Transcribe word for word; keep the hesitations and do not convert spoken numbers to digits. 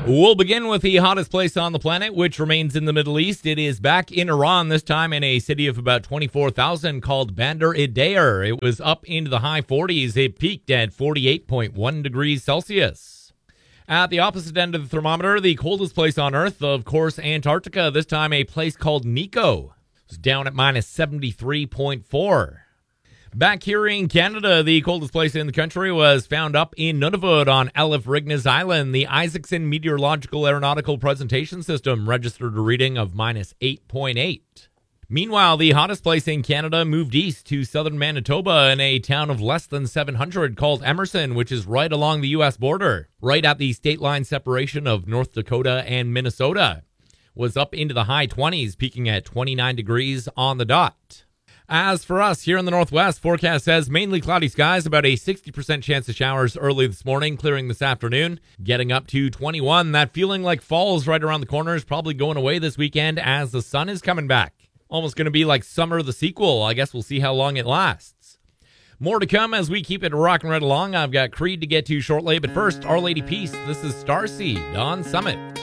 We'll begin with the hottest place on the planet, which remains in the Middle East. It is back in Iran, this time in a city of about twenty-four thousand called Bandar Idair. It was up into the high forties. It peaked at forty-eight point one degrees Celsius. At the opposite end of the thermometer, the coldest place on Earth, of course, Antarctica, this time a place called Nico. It's down at minus seventy-three point four. Back here in Canada, the coldest place in the country was found up in Nunavut on Elif Rignes Island. The Isaacson Meteorological Aeronautical Presentation System registered a reading of minus eight point eight. Meanwhile, the hottest place in Canada moved east to southern Manitoba in a town of less than seven hundred called Emerson, which is right along the U S border, right at the state line separation of North Dakota and Minnesota. Was up into the high twenties, peaking at twenty-nine degrees on the dot. As for us here in the Northwest, forecast says mainly cloudy skies, about a sixty percent chance of showers early this morning, clearing this afternoon, getting up to twenty-one. That feeling like fall's right around the corner is probably going away this weekend as the sun is coming back. Almost going to be like summer the sequel. I guess we'll see how long it lasts. More to come as we keep it rocking right along. I've got Creed to get to shortly, but first, Our Lady Peace. This is Starseed on Summit.